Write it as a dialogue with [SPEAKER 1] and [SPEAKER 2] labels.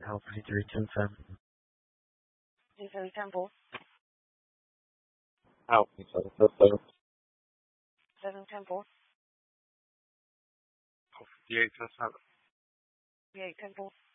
[SPEAKER 1] Alpha 337.
[SPEAKER 2] 2710.
[SPEAKER 3] Alpha 777.
[SPEAKER 2] 710.
[SPEAKER 3] 58 7.
[SPEAKER 2] 5810.